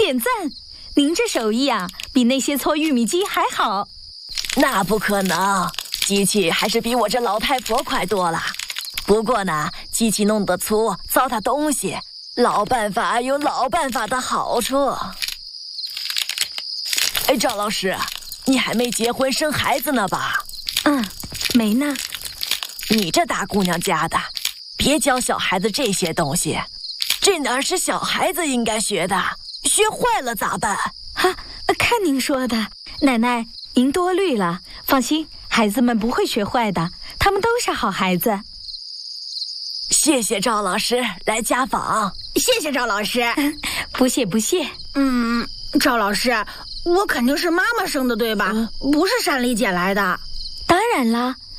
点赞！您这手艺啊，比那些搓玉米机还好。 那不可能，机器还是比我这老太婆快多了。不过呢，机器弄得粗，糟蹋东西，老办法有老办法的好处。哎，赵老师，你还没结婚生孩子呢吧？ 没呢。 你这大姑娘家的，别教小孩子这些东西，这哪是小孩子应该学的？学坏了咋办？ 看您说的，奶奶您多虑了。放心，孩子们不会学坏的，他们都是好孩子。 谢谢赵老师来家访。 谢谢赵老师。 不谢不谢。 赵老师，我肯定是妈妈生的对吧？不是山里捡来的。 当然啦，